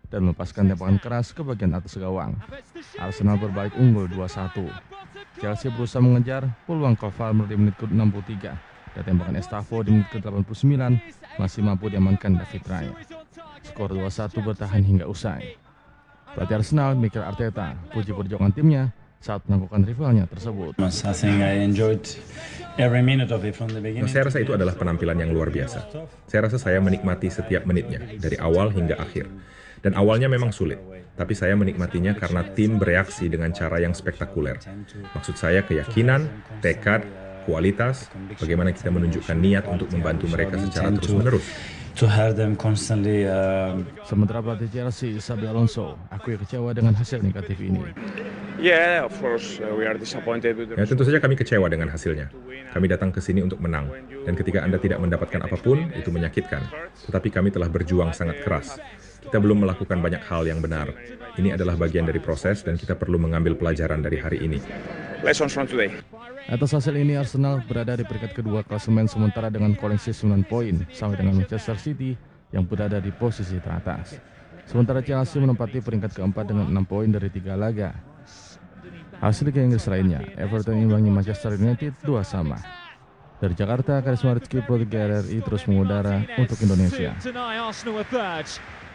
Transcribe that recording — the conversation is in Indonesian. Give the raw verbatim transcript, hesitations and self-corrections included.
dan melepaskan tembakan keras ke bagian atas gawang. Arsenal berbalik unggul dua satu. Chelsea berusaha mengejar peluang Kovacic di menit ke enam puluh tiga. Dan tembakan Estavo di menit ke delapan puluh sembilan masih mampu diamankan David Raya. Skor dua satu bertahan hingga usai. Pelatih Arsenal, Mikel Arteta, puji perjuangan timnya saat melakukan rivalnya tersebut. Nah, saya rasa itu adalah penampilan yang luar biasa. Saya rasa saya menikmati setiap menitnya, dari awal hingga akhir. Dan awalnya memang sulit, tapi saya menikmatinya karena tim bereaksi dengan cara yang spektakuler. Maksud saya keyakinan, tekad, kualitas, bagaimana kita menunjukkan niat untuk membantu mereka secara terus-menerus. Sementara pelatih Chelsea, Xabi Alonso, akui kecewa dengan hasil negatif ini. Yeah, of course, uh, we are disappointed with the Ya, tentu saja kami kecewa dengan hasilnya. Kami datang ke sini untuk menang, dan ketika Anda tidak mendapatkan apapun, itu menyakitkan. Tetapi kami telah berjuang sangat keras. Kita belum melakukan banyak hal yang benar. Ini adalah bagian dari proses, dan kita perlu mengambil pelajaran dari hari ini. lessons from today. Atas hasil ini, Arsenal berada di peringkat kedua klasemen sementara dengan koleksi sembilan poin, sama dengan Manchester City yang berada di posisi teratas. Sementara Chelsea menempati peringkat keempat dengan enam poin dari tiga laga. Hasil Liga Inggris lainnya, Everton imbangi Manchester United dua sama. Dari Jakarta, Karisma Rizky, Pro tiga R R I terus mengudara untuk Indonesia.